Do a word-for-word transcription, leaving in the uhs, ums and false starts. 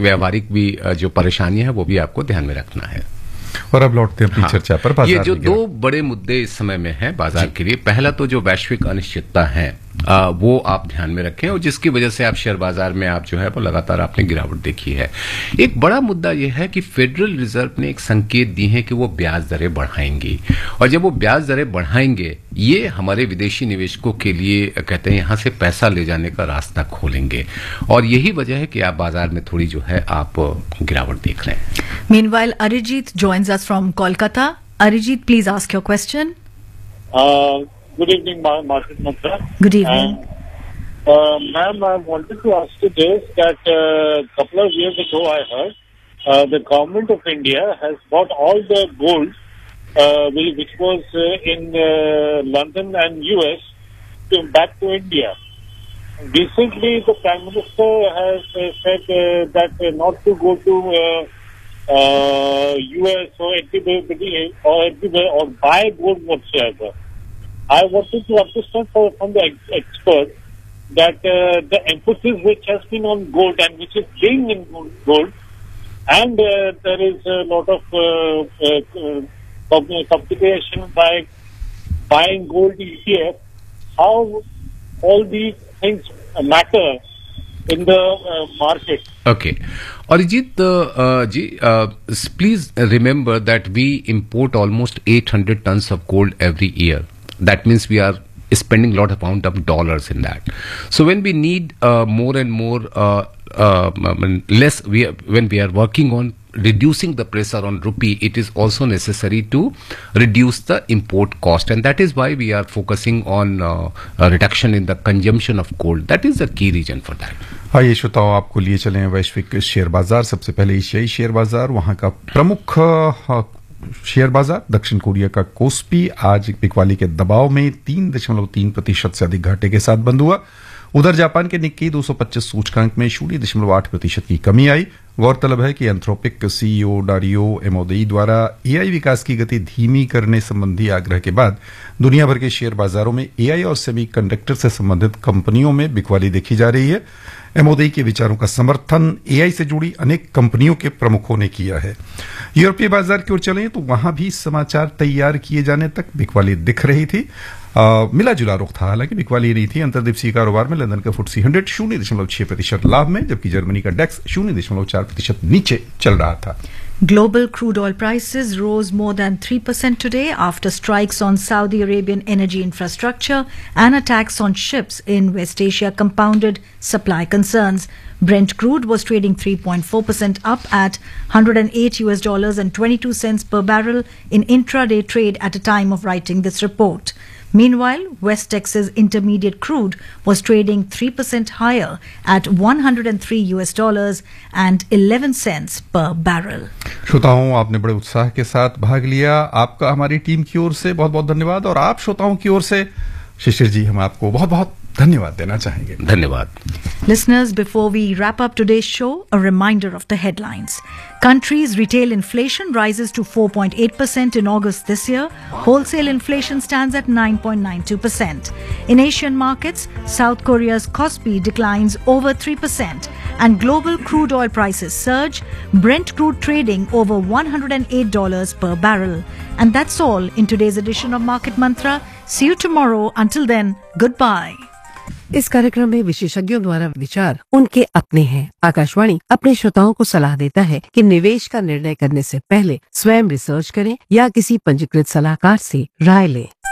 व्यवहारिक भी जो परेशानी है वो भी आपको ध्यान में रखना है। और अब लौटते हैं अपनी हाँ, चर्चा पर। बाजार ये जो दो बड़े मुद्दे इस समय में हैं बाजार के लिए, पहला तो जो वैश्विक अनिश्चितता है आ, वो आप ध्यान में रखें, और जिसकी वजह से आप शेयर बाजार में आप जो है वो लगातार आपने गिरावट देखी है। एक बड़ा मुद्दा यह है कि फेडरल रिजर्व ने एक संकेत दी है कि वो ब्याज दरें बढ़ाएंगी, और जब वो ब्याज दरें बढ़ाएंगे ये हमारे विदेशी निवेशकों के लिए कहते हैं यहां से पैसा ले जाने का रास्ता खोलेंगे, और यही वजह है कि आप बाजार में थोड़ी जो है आप गिरावट देख रहे हैं। Meanwhile, Arijit joins us from Kolkata. Arijit, please ask your question. Uh, good evening, Ma- Market Mantra. Good evening. Uh, uh, ma'am, I wanted to ask you this, that a uh, couple of years ago I heard uh, the government of India has bought all the gold uh, which was uh, in uh, London and U S to, back to India. Recently, the Prime Minister has uh, said uh, that uh, not to go to uh, uh, U S or anywhere or anywhere or buy gold whatsoever. I wanted to understand for, from the ex- expert that uh, the emphasis which has been on gold and which is being in gold, and uh, there is a lot of uh, uh, uh, complication by buying gold E T F. How all these things matter in the uh, market. Okay. Arijit uh, ji, uh, please remember that we import almost eight hundred tons of gold every year. That means we are spending a lot of amount of dollars in that. So when we need uh, more and more uh, uh, less, we are, when we are working on reducing the pressure on rupee, it is also necessary to reduce the import cost, and that is why we are focusing on uh, a reduction in the consumption of gold. That is the key reason for that. आइए श्रोताओं, आपको लिए चलें वैश्विक share बाजार। सबसे पहले एशियाई शेयर बाजार, वहां का प्रमुख शेयर बाजार दक्षिण कोरिया का कोस्पी आज बिकवाली के दबाव में तीन दशमलव तीन प्रतिशत से अधिक घाटे के साथ बंद हुआ। उधर जापान के निक्की दो सौ पच्चीस सूचकांक में शून्य दशमलव आठ प्रतिशत की कमी आई। गौरतलब है कि एंथ्रोपिक सीईओ डारियो एमोदेई द्वारा एआई विकास की गति धीमी करने संबंधी आग्रह के बाद दुनिया भर के शेयर बाजारों में एआई और सेमीकंडक्टर से संबंधित कंपनियों में बिकवाली देखी जा रही है। एमोदेई के विचारों का समर्थन एआई से जुड़ी अनेक कंपनियों के प्रमुखों ने किया है। यूरोपीय बाजार की ओर चलें तो वहां भी समाचार तैयार किए जाने तक बिकवाली दिख रही थी। आ, मिला जुला रुख था, हालांकि बिकवाली नहीं थी। अंतर्दिवसीय कारोबार में लंदन का फुटसी हंड्रेड शून्य दशमलव छह प्रतिशत लाभ में, जबकि जर्मनी का डेक्स शून्य दशमलव चार प्रतिशत नीचे चल रहा था। Global crude oil prices rose more than three percent today after strikes on Saudi Arabian energy infrastructure and attacks on ships in West Asia compounded supply concerns. Brent crude was trading three point four percent up at one hundred eight U S dollars and twenty-two cents per barrel in intraday trade at a time of writing this report. Meanwhile, West Texas Intermediate crude was trading three percent higher at one hundred three U S dollars and eleven cents per barrel. श्रोताओं, आपने बड़े उत्साह के साथ भाग लिया। आपका हमारी टीम की ओर से बहुत बहुत धन्यवाद, और आप श्रोताओं की ओर से शिशिर जी हम आपको बहुत बहुत धन्यवाद देना चाहेंगे। धन्यवाद। Listeners, before we wrap up today's show, a reminder of the headlines. Country's retail inflation rises to four point eight percent in August this year. Wholesale inflation stands at nine point nine two percent. In Asian markets, South Korea's Kospi declines over three percent. And global crude oil prices surge, Brent crude trading over one hundred eight dollars per barrel. And that's all in today's edition of Market Mantra. See you tomorrow. Until then, goodbye. इस कार्यक्रम में विशेषज्ञों द्वारा विचार उनके अपने हैं। आकाशवाणी अपने श्रोताओं को सलाह देता है कि निवेश का निर्णय करने से पहले स्वयं रिसर्च करें या किसी पंजीकृत सलाहकार से राय लें।